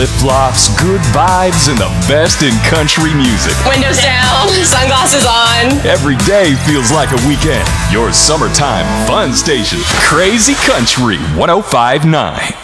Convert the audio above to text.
Flip-flops, good vibes, and the best in country music. Windows down, sunglasses on. Every day feels like a weekend. Your summertime fun station, Crazy Country 105.9.